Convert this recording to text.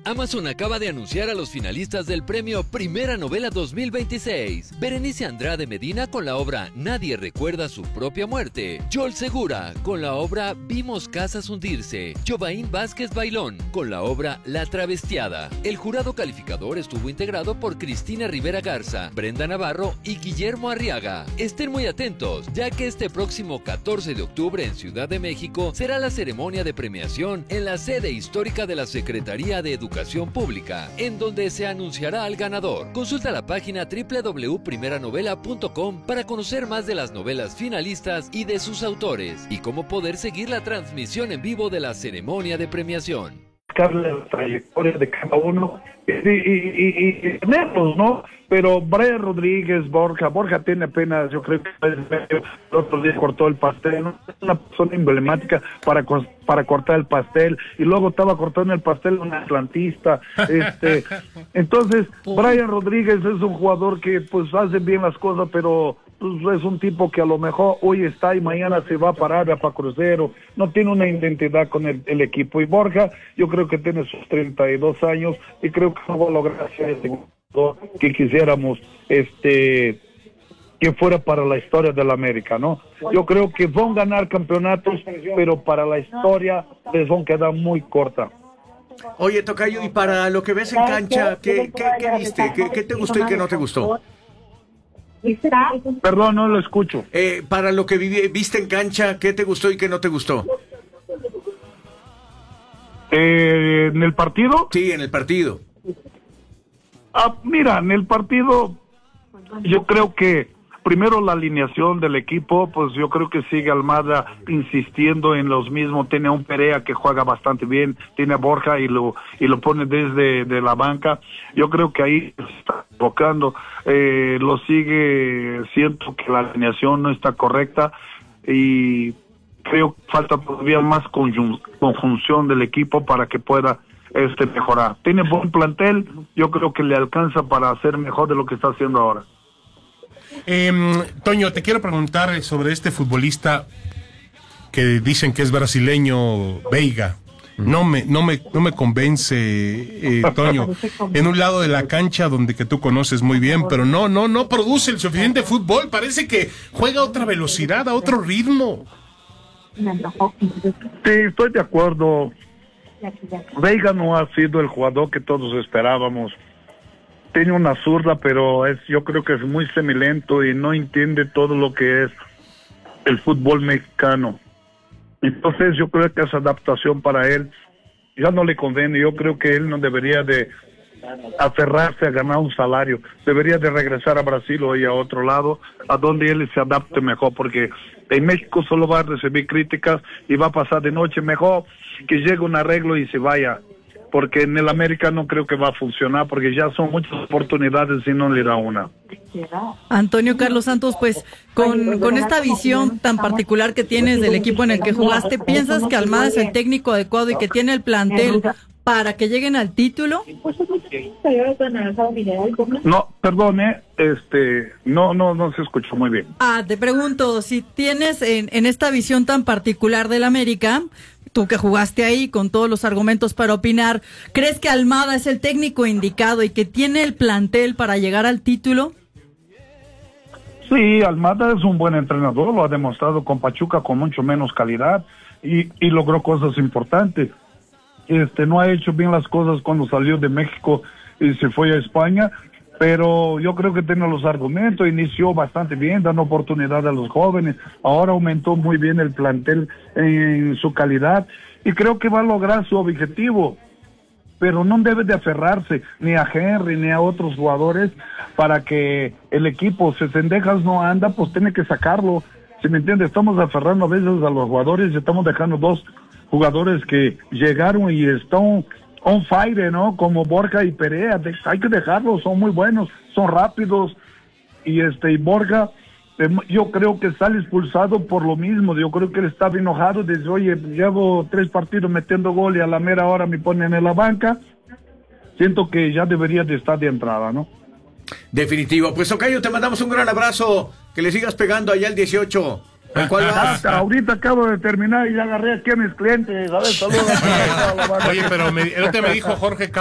Amazon acaba de anunciar a los finalistas del premio Primera Novela 2026. Berenice Andrade Medina con la obra Nadie recuerda su propia muerte. Joel Segura con la obra Vimos casas hundirse. Jovaín Vázquez Bailón con la obra La travestiada. El jurado calificador estuvo integrado por Cristina Rivera Garza, Brenda Navarro y Guillermo Arriaga. Estén muy atentos, ya que este próximo 14 de octubre en Ciudad de México será la ceremonia de premiación en la sede histórica de la Secretaría de Educación Pública, en donde se anunciará al ganador. Consulta la página www.primeranovela.com para conocer más de las novelas finalistas y de sus autores, y cómo poder seguir la transmisión en vivo de la ceremonia de premiación. La trayectoria de cada uno y tenerlos, ¿no? Pero Brian Rodríguez, Borja tiene apenas, yo creo que el otro día cortó el pastel, ¿no? Es una persona emblemática para cortar el pastel, y luego estaba cortando el pastel un atlantista, entonces Brian Rodríguez es un jugador que pues hace bien las cosas, pero pues, es un tipo que a lo mejor hoy está y mañana se va a parar para Crucero, no tiene una identidad con el equipo. Y Borja, yo creo que tiene sus 32 años y creo que no va a lograr ser el jugador que quisiéramos que fuera para la historia de la América, ¿no? Yo creo que van a ganar campeonatos, pero para la historia les van a quedar muy corta. Oye, Tocayo, y para lo que ves en cancha, ¿qué viste? ¿Qué te gustó y qué no te gustó? Perdón, no lo escucho. Para lo que viste en cancha, ¿qué te gustó y qué no te gustó? ¿En el partido? Sí, en el partido. Mira, en el partido yo creo que primero la alineación del equipo, pues yo creo que sigue Almada insistiendo en los mismos. Tiene a un Perea que juega bastante bien, tiene a Borja y lo pone desde de la banca. Yo creo que ahí se está enfocando, lo sigue, siento que la alineación no está correcta y creo que falta todavía más conjunción del equipo para que pueda mejorar. Tiene buen plantel, yo creo que le alcanza para hacer mejor de lo que está haciendo ahora. Toño, te quiero preguntar sobre este futbolista que dicen que es brasileño, Veiga. No me convence, Toño. En un lado de la cancha donde que tú conoces muy bien, pero no produce el suficiente fútbol. Parece que juega a otra velocidad, a otro ritmo. Sí, estoy de acuerdo. Veiga no ha sido el jugador que todos esperábamos. Tiene una zurda, pero yo creo que es muy semilento y no entiende todo lo que es el fútbol mexicano. Entonces yo creo que esa adaptación para él ya no le conviene. Yo creo que él no debería de aferrarse a ganar un salario. Debería de regresar a Brasil o ir a otro lado, a donde él se adapte mejor, porque en México solo va a recibir críticas y va a pasar de noche. Mejor que llegue un arreglo y se vaya, porque en el América no creo que va a funcionar, porque ya son muchas oportunidades y no le da una. Antonio Carlos Santos, pues con esta visión tan particular que tienes del equipo en el que jugaste, ¿piensas que Almada es el técnico adecuado y que tiene el plantel para que lleguen al título? No, perdone, no se escuchó muy bien. Te pregunto, si tienes en esta visión tan particular del América, tú que jugaste ahí con todos los argumentos para opinar, ¿crees que Almada es el técnico indicado y que tiene el plantel para llegar al título? Sí, Almada es un buen entrenador, lo ha demostrado con Pachuca con mucho menos calidad y logró cosas importantes. No ha hecho bien las cosas cuando salió de México y se fue a España, pero yo creo que tiene los argumentos, inició bastante bien, dando oportunidad a los jóvenes, ahora aumentó muy bien el plantel en su calidad y creo que va a lograr su objetivo, pero no debe de aferrarse ni a Henry ni a otros jugadores para que el equipo, si Cendejas no anda, pues tiene que sacarlo, ¿sí me entiende? Estamos aferrando a veces a los jugadores y estamos dejando dos jugadores que llegaron y están on fire, ¿no? Como Borja y Perea, hay que dejarlos, son muy buenos, son rápidos, y Borja, yo creo que sale expulsado por lo mismo, yo creo que él estaba enojado, dice, oye, llevo 3 partidos metiendo gol y a la mera hora me ponen en la banca, siento que ya debería de estar de entrada, ¿no? Definitivo, pues Tocayo, te mandamos un gran abrazo, que le sigas pegando allá al 18. ¿En cuál vas? Ahorita acabo de terminar y ya agarré aquí a mis clientes. A ver, saludos. Oye, pero me dijo Jorge